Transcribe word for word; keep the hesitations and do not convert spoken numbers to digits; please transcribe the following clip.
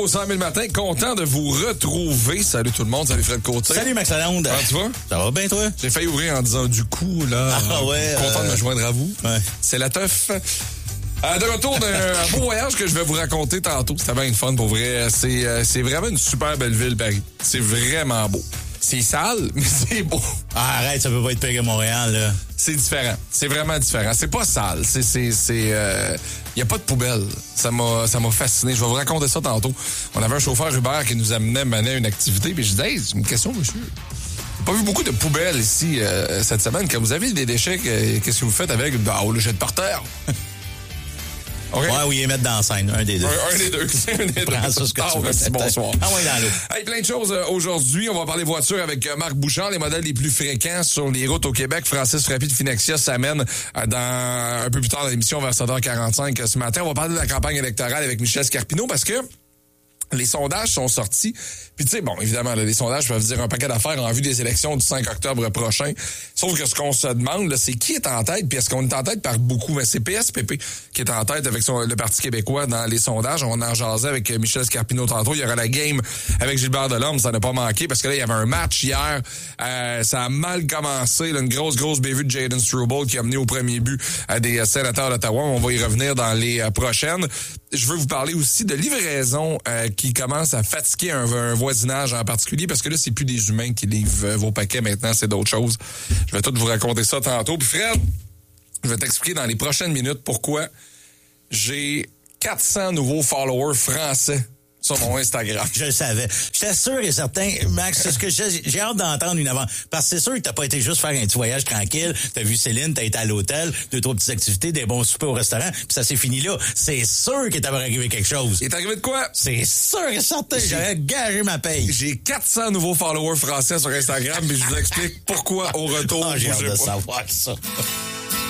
Au cent mille matin, content de vous retrouver. Salut tout le monde, salut Fred Côté. Salut Max Lalonde. Comment tu vas? Ça va bien toi? J'ai failli ouvrir en disant du coup, là. Ah ouais. Content euh... de me joindre à vous. Ouais. C'est la teuf. Euh, de retour d'un beau voyage que je vais vous raconter tantôt. C'était bien une fun pour vrai. C'est, euh, c'est vraiment une super belle ville, Paris. C'est vraiment beau. C'est sale, mais c'est beau. Ah, arrête, ça peut pas être pire que Montréal, là. C'est différent. C'est vraiment différent. C'est pas sale. C'est, c'est, c'est, euh, y a pas de poubelle. Ça m'a, ça m'a fasciné. Je vais vous raconter ça tantôt. On avait un chauffeur Uber qui nous amenait mener une activité. Puis je disais, hey, c'est une question, monsieur. J'ai pas vu beaucoup de poubelles ici, euh, cette semaine. Quand vous avez des déchets, qu'est-ce que vous faites avec? Ben, on le jette par terre. Okay. Ouais, oui, ils mettent dans la scène, un des deux. Un, un des deux. Un des deux. Prends ça ce que ah, tu veux. Merci, bonsoir. Ah ouais, dans l'eau. Hey, plein de choses euh, aujourd'hui. On va parler voiture avec euh, Marc Bouchard, les modèles les plus fréquents sur les routes au Québec. Francis Rapide de Finexia s'amène euh, dans un peu plus tard dans l'émission vers sept heures quarante-cinq euh, ce matin. On va parler de la campagne électorale avec Michel Scarpino parce que les sondages sont sortis. Puis tu sais, bon, évidemment, là, les sondages peuvent dire un paquet d'affaires en vue des élections du cinq octobre prochain. Sauf que ce qu'on se demande, là, c'est qui est en tête. Puis est-ce qu'on est en tête par beaucoup? Mais c'est P S P P qui est en tête avec son, le Parti québécois dans les sondages. On en jasait avec Michel Scarpino tantôt. Il y aura la game avec Gilbert Delorme. Ça n'a pas manqué parce que là, il y avait un match hier. Euh, ça a mal commencé. Là, une grosse, grosse bévue de Jayden Struble qui a mené au premier but à des sénateurs d'Ottawa. On va y revenir dans les euh, prochaines. Je veux vous parler aussi de livraison euh, qui commence à fatiguer un, un voisinage en particulier parce que là, c'est plus des humains qui livrent euh, vos paquets maintenant, c'est d'autres choses. Je vais tout vous raconter ça tantôt. Puis Fred, je vais t'expliquer dans les prochaines minutes pourquoi j'ai quatre cents nouveaux followers français sur mon Instagram. Je le savais. J'étais sûr et certain, Max, c'est ce que j'ai, j'ai hâte d'entendre une avant. Parce que c'est sûr que t'as pas été juste faire un petit voyage tranquille, t'as vu Céline, t'as été à l'hôtel, deux, trois petites activités, des bons soupers au restaurant, puis ça s'est fini là. C'est sûr qu'il t'avait arrivé quelque chose. Il est arrivé de quoi? C'est sûr et certain. J'avais gagé ma paye. J'ai quatre cents nouveaux followers français sur Instagram, mais je vous explique pourquoi au retour. Ah, j'ai hâte de pas. savoir ça.